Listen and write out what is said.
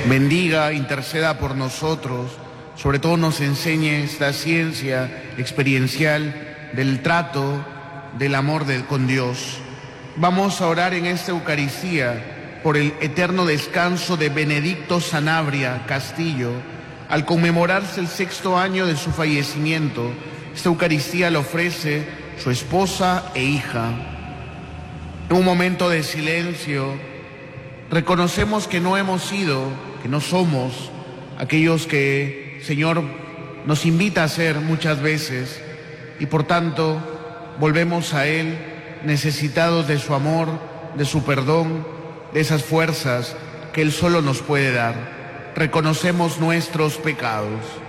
bendiga, interceda por nosotros, sobre todo nos enseñe esta ciencia experiencial del trato, del amor con Dios. Vamos a orar en esta Eucaristía por el eterno descanso de Benedicto Sanabria Castillo, al conmemorarse el 6º año de su fallecimiento. Esta Eucaristía la ofrece su esposa e hija. En un momento de silencio, reconocemos que no hemos sido, que no somos aquellos que el Señor nos invita a ser muchas veces, y por tanto volvemos a Él necesitados de su amor, de su perdón, de esas fuerzas que Él solo nos puede dar. Reconocemos nuestros pecados.